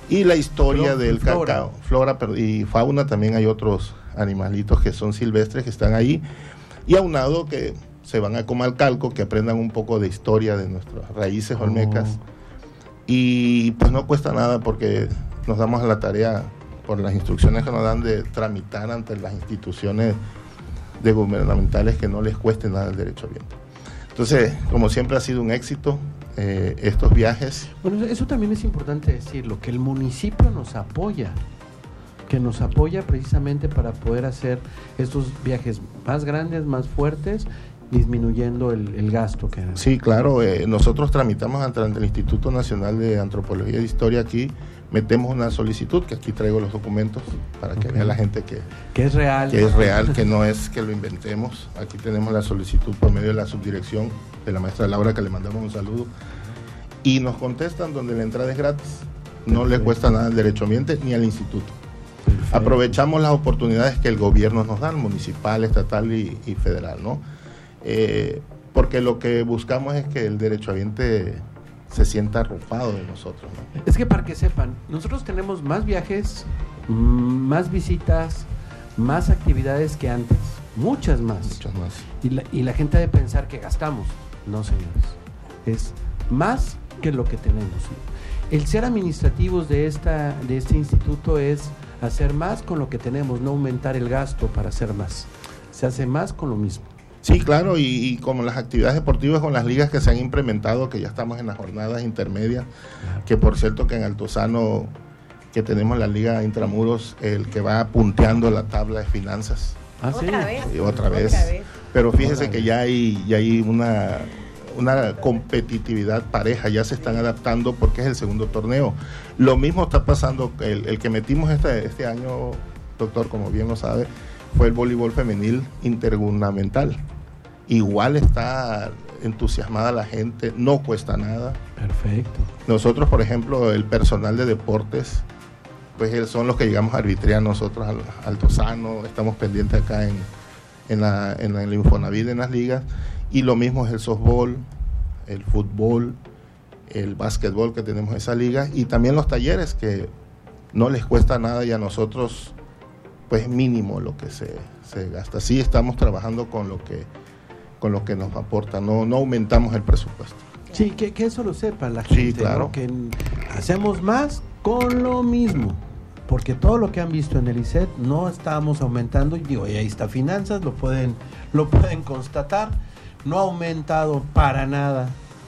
y la historia del cacao, flora y fauna. También hay otros animalitos que son silvestres que están ahí, y aunado que se van a Comalcalco, que aprendan un poco de historia de nuestras raíces olmecas, y pues no cuesta nada porque nos damos a la tarea, por las instrucciones que nos dan, de tramitar ante las instituciones gubernamentales que no les cueste nada el derecho ambiental. Entonces, como siempre, ha sido un éxito estos viajes. Bueno, eso también es importante decirlo, que el municipio nos apoya, precisamente para poder hacer estos viajes más grandes, más fuertes, disminuyendo el gasto que... Sí, claro, nosotros tramitamos ante el Instituto Nacional de Antropología e Historia aquí, metemos una solicitud, que aquí traigo los documentos para que vea la gente que es real. Que es real, que no es que lo inventemos. Aquí tenemos la solicitud por medio de la subdirección de la maestra Laura, que le mandamos un saludo, y nos contestan donde la entrada es gratis, no le cuesta nada al derecho ambiente ni al instituto. Perfecto. Aprovechamos las oportunidades que el gobierno nos da, municipal, estatal y federal, ¿no? Porque lo que buscamos es que el derechohabiente se sienta arropado de nosotros, ¿no? Es que para que sepan, nosotros tenemos más viajes, más visitas, más actividades que antes, muchas más. Y la gente ha de pensar que gastamos. No, señores, es más que lo que tenemos. El ser administrativos de este instituto es hacer más con lo que tenemos, no aumentar el gasto para hacer más. Se hace más con lo mismo. Sí, claro, y como las actividades deportivas con las ligas que se han implementado, que ya estamos en las jornadas intermedias, que por cierto que en Altozano, que tenemos la liga Intramuros, el que va punteando la tabla de finanzas. ¿Ah, sí? Otra vez. Pero fíjese que ya hay una competitividad pareja, ya se están adaptando porque es el segundo torneo. Lo mismo está pasando, el que metimos este año, doctor, como bien lo sabe, fue el voleibol femenil intergubernamental. Igual está entusiasmada la gente, no cuesta nada. Perfecto. Nosotros, por ejemplo, el personal de deportes, pues son los que llegamos a arbitrar nosotros al Altozano, estamos pendientes acá en el Infonavit, en las ligas, y lo mismo es el softball, el fútbol, el básquetbol, que tenemos esa liga, y también los talleres, que no les cuesta nada, y a nosotros pues mínimo lo que se gasta. Sí, estamos trabajando con lo que nos aporta, no aumentamos el presupuesto. Sí, que eso lo sepa la gente. Sí, claro. ¿No? Que hacemos más con lo mismo, porque todo lo que han visto en el ICET no estamos aumentando, y digo, y ahí está finanzas, lo pueden constatar, no ha aumentado para nada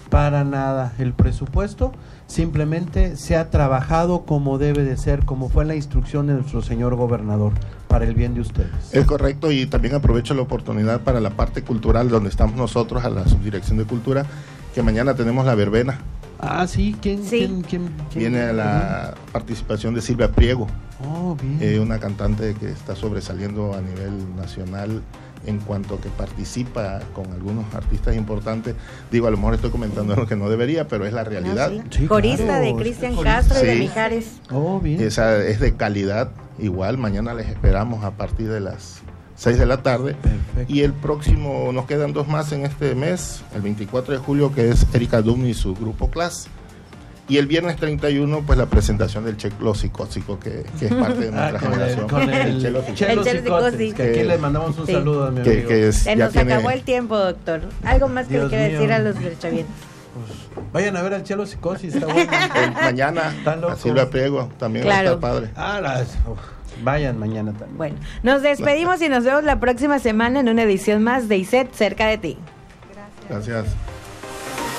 el presupuesto, simplemente se ha trabajado como debe de ser, como fue la instrucción de nuestro señor gobernador, para el bien de ustedes. Es correcto, y también aprovecho la oportunidad para la parte cultural, donde estamos nosotros, a la Subdirección de Cultura, que mañana tenemos la verbena. Ah, sí, ¿quién? Viene la participación de Silvia Priego. Oh, bien. Una cantante que está sobresaliendo a nivel nacional en cuanto que participa con algunos artistas importantes. Digo, a lo mejor estoy comentando lo que no debería, pero es la realidad. No, sí. Corista, claro, de Cristian Castro y de Mijares. Oh, bien. Esa es de calidad. Igual, mañana les esperamos a partir de las 6 de la tarde. Perfecto. Y el próximo, nos quedan 2 más en este mes, el 24 de julio, que es Erika Dum y su grupo Class. Y el viernes 31, pues la presentación del Chelo Psicótico, que es parte de nuestra generación. Con el Chelo Psicótico, que aquí le mandamos un saludo a mi amigo. Se nos acabó el tiempo, doctor. ¿Algo más que le quiera decir a los derechohabientes? Pues, vayan a ver al Chelo Psicosis, está bueno. Mañana, a Silvia Priego, también claro. va a estar padre. Vayan mañana también. Bueno, nos despedimos y nos vemos la próxima semana en una edición más de ICET cerca de ti. Gracias.